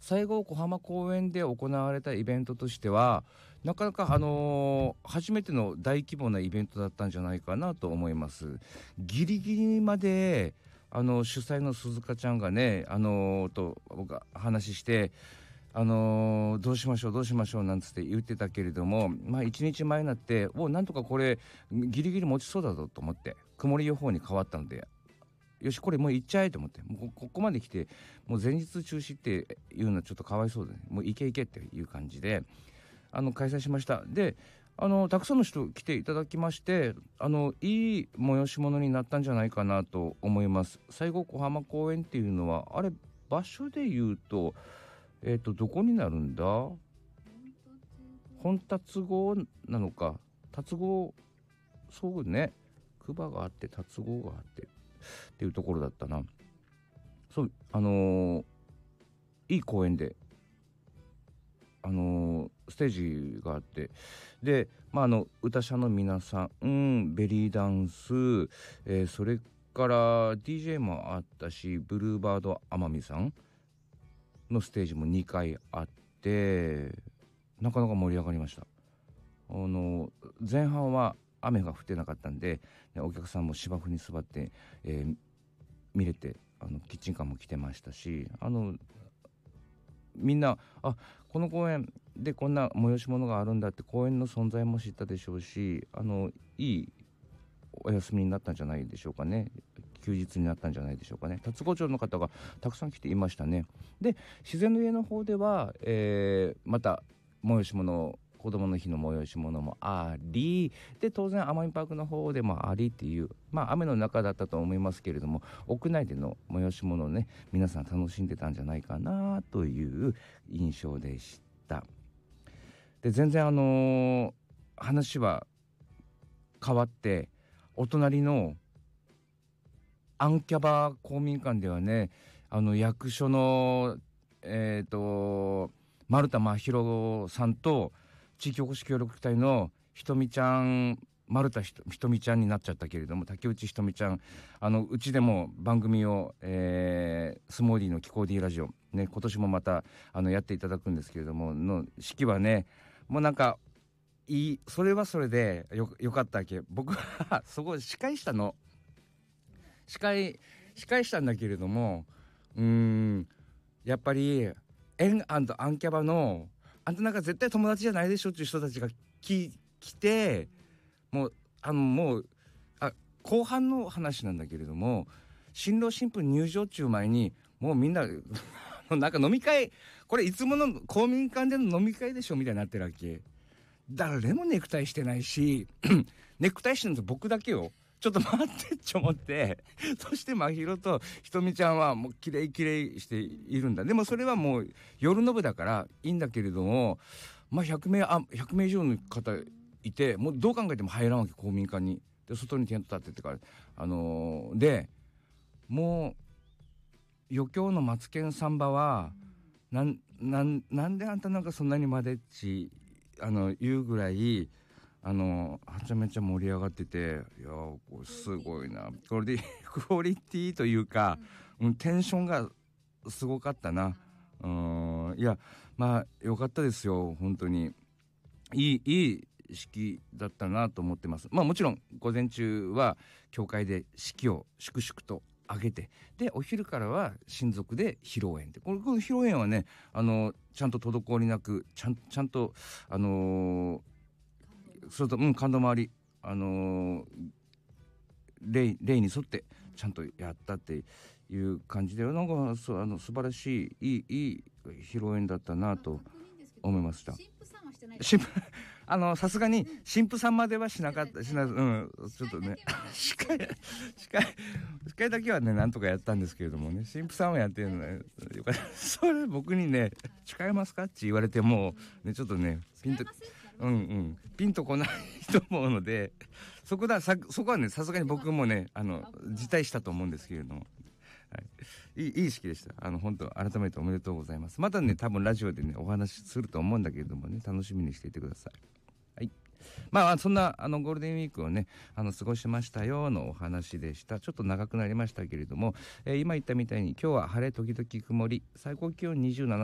西郷小浜公園で行われたイベントとしてはなかなか初めての大規模なイベントだったんじゃないかなと思います。ギリギリまで主催の鈴鹿ちゃんがねと僕が話して、どうしましょうなんつって言ってたけれども、1日前になってなんとかこれギリギリ持ちそうだぞと思って曇り予報に変わったので、よしこれもう行っちゃえと思って、もうここまで来てもう前日中止っていうのはちょっとかわいそうで、ね、もう行けっていう感じで開催しました。でたくさんの人来ていただきまして、いい催し物になったんじゃないかなと思います。西郷小浜公園っていうのはあれ場所で言うとどこになるんだ、本達郷なのか、達郷、そうね、久保があって達郷があってっていうところだったな。そういい公園でステージがあって、で歌者の皆さん、ベリーダンス、それから DJ もあったし、ブルーバード天海さんのステージも2回あって、なかなか盛り上がりました。前半は雨が降ってなかったんで、お客さんも芝生に座って、見れて、キッチンカーも来てましたし、みんなこの公園でこんな催し物があるんだって公園の存在も知ったでしょうし、いいお休みになったんじゃないでしょうかね。休日になったんじゃないでしょうかね。龍郷町の方がたくさん来ていましたね。で自然の家の方では、また催し物、子どもの日の催し物もありで、当然奄美パークの方でもありっていう、雨の中だったと思いますけれども、屋内での催し物をね皆さん楽しんでたんじゃないかなという印象でした。で全然話は変わって、お隣のアンキャバ公民館ではね、役所の丸田真弘さんと地域おこし協力隊のひとみちゃん、丸田ひとみちゃんになっちゃったけれども、竹内ひとみちゃん、うちでも番組を、スモーディーのキコーディーラジオね、今年もまたやっていただくんですけれどもの式はね、もうなんかそれはそれでよかったわけ。僕はそこ司会したの、司会したんだけれども、やっぱりエン&アンキャバのあんたなんか絶対友達じゃないでしょっていう人たちが来て、もう後半の話なんだけれども、新郎新婦入場中前にもうみんななんか飲み会、これいつもの公民館での飲み会でしょみたいになってるわけ。誰もネクタイしてないしネクタイしてるの僕だけよ。ちょっと待ってって思って、そして真宙とひとみちゃんはもうキレイしているんだ。でもそれはもう夜の部だからいいんだけれども、100名以上の方いて、もうどう考えても入らんわけ、公民館に。で外にテント立っててからでもう余興のマツケンサンバはなんであんたなんかそんなにまでっち言うぐらいはちゃめちゃ盛り上がってて、いやこれすごいな、これでクオリティというか、テンションがすごかったな。いや良かったですよ、本当にいい式だったなと思ってます。もちろん午前中は教会で式を粛々と挙げて、でお昼からは親族で披露宴で、この披露宴はねちゃんと滞りなくちゃんとそれと感動回り例に沿ってちゃんとやったっていう感じで、なんか素晴らしいいい披露宴だったなと思いました。さすがに神父さんまではしなかったちょっとね司会だけはねなんとかやったんですけれどもね、神父さんはやってるのね。それ僕にね誓えますかって言われてもね、ちょっとねピンとこないと思うので、そこはねさすがに僕もね辞退したと思うんですけれども、いい式でした。本当改めておめでとうございます。またね多分ラジオでねお話しすると思うんだけれどもね、楽しみにしていてください。はい、そんなゴールデンウィークをね過ごしましたよのお話でした。ちょっと長くなりましたけれども、今言ったみたいに今日は晴れ時々曇り、最高気温27